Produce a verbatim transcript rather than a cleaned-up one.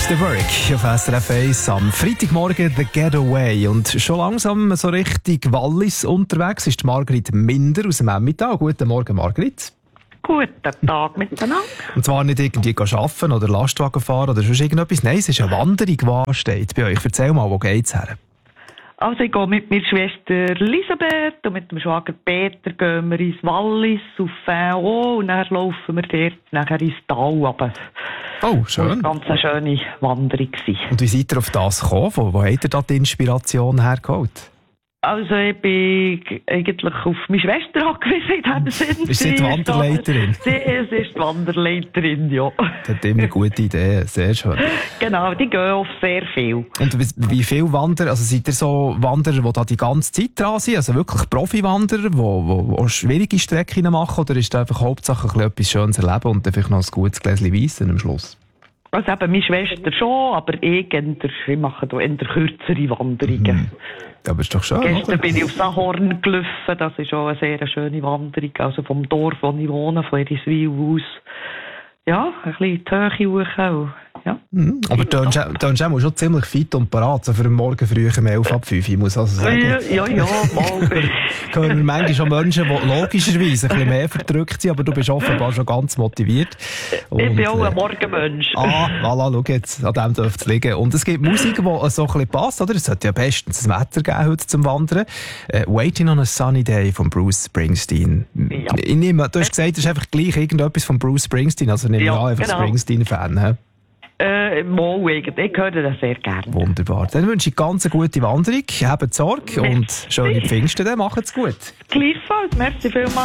The Work auf S R F eins am Freitagmorgen The Getaway. Und schon langsam so Richtung Wallis unterwegs ist die Margrit Minder aus dem Emmental. Guten Morgen, Margrit. Guten Tag miteinander. Und zwar nicht irgendwie arbeiten oder Lastwagen fahren oder sonst irgendetwas. Nein, es ist eine Wanderung, die ansteht bei euch. Erzähl mal, wo geht's her? Also ich gehe mit meiner Schwester Elisabeth und mit dem Schwager Peter gehen wir ins Wallis, auf Fao und dann laufen wir dort nachher ins Tal runter. Oh, schön. Das war eine ganz schöne Wanderung. Und wie seid ihr auf das gekommen? Wo, wo habt ihr da die Inspiration hergeholt? Also ich bin eigentlich auf meine Schwester angewiesen in diesem Sinn. Ist sie die Wanderleiterin? Sie, sie ist die Wanderleiterin, ja. Das hat immer gute Ideen, sehr schön. Genau, die gehen auf sehr viel. Und wie, wie viele Wanderer, also seid ihr so Wanderer, die da die ganze Zeit dran sind, also wirklich Profi-Wanderer, die, die, die schwierige Strecken machen, oder ist da einfach Hauptsache ein bisschen etwas Schönes erleben und dann vielleicht noch ein gutes Gläschen Wein am Schluss? Also eben meine Schwester schon, aber ich, ich mache da eher kürzere Wanderungen. Mhm. Aber ist doch schön, Gestern oder? bin ich auf Sahorn gelaufen, das ist auch eine sehr schöne Wanderung, also vom Dorf, wo ich wohne, von Eriswil aus. Ja, ein bisschen die Höhe hoch. Ja. Mhm. Aber du bist auch schon ziemlich fit und parat, so für den Morgen früh um elf ab fünf, ich muss also sagen. Ja, ja, ja, mal. Können wir manchmal schon Menschen, die logischerweise ein bisschen mehr verdrückt sind, aber du bist offenbar schon ganz motiviert. Und, ich bin auch äh, ein Morgenmensch. Ah, voilà, schau jetzt, an dem dürfte es liegen. Und es gibt Musik, die so ein bisschen passt, oder? Es sollte ja bestens das Wetter geben heute zum Wandern. Äh, Waiting on a Sunny Day von Bruce Springsteen. Ja. Ich nehme, du hast gesagt, es ist einfach gleich irgendetwas von Bruce Springsteen, also nehme ich Ja, an, einfach genau. Springsteen-Fan. He? Äh, mal, ich höre das sehr gerne. Wunderbar. Dann wünsche ich ganz eine gute Wanderung, habt Sorge und schöne Pfingsten, dann macht's gut. Gleichfalls, merci vielmals.